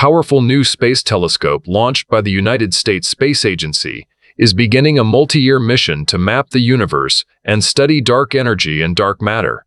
powerful new space telescope launched by the United States Space Agency is beginning a multi-year mission to map the universe and study dark energy and dark matter.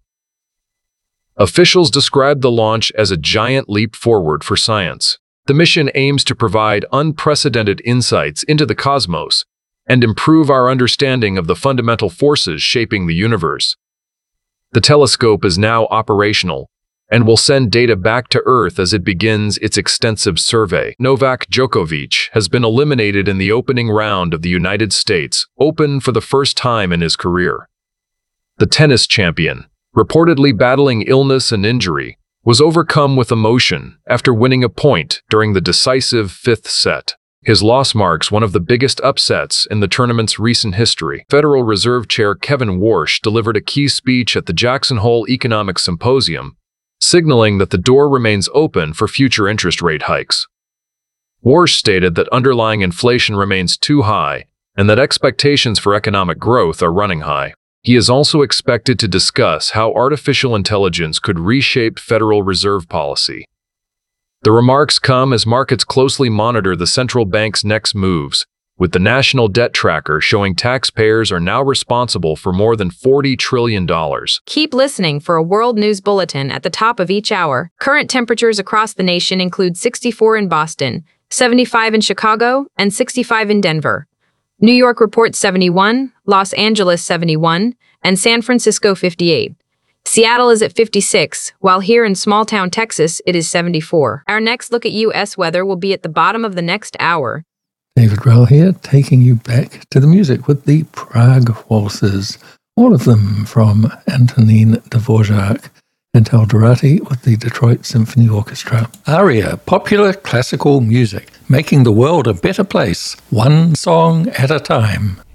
Officials described the launch as a giant leap forward for science. The mission aims to provide unprecedented insights into the cosmos and improve our understanding of the fundamental forces shaping the universe. The telescope is now operational and will send data back to Earth as it begins its extensive survey. Novak Djokovic has been eliminated in the opening round of the United States Open for the first time in his career. The tennis champion, reportedly battling illness and injury, was overcome with emotion after winning a point during the decisive fifth set. His loss marks one of the biggest upsets in the tournament's recent history. Federal Reserve Chair Kevin Warsh delivered a key speech at the Jackson Hole Economic Symposium, signaling that the door remains open for future interest rate hikes. Warsh stated that underlying inflation remains too high and that expectations for economic growth are running high. He is also expected to discuss how artificial intelligence could reshape Federal Reserve policy. The remarks come as markets closely monitor the central bank's next moves, with the National Debt Tracker showing taxpayers are now responsible for more than $40 trillion. Keep listening for a world news bulletin at the top of each hour. Current temperatures across the nation include 64 in Boston, 75 in Chicago, and 65 in Denver. New York reports 71, Los Angeles 71, and San Francisco 58. Seattle is at 56, while here in small-town Texas, it is 74. Our next look at U.S. weather will be at the bottom of the next hour. David Rell here, taking you back to the music with the Prague Waltzes, all of them from Antonin Dvorak, and Eldorati with the Detroit Symphony Orchestra. ARIA, popular classical music, making the world a better place, one song at a time.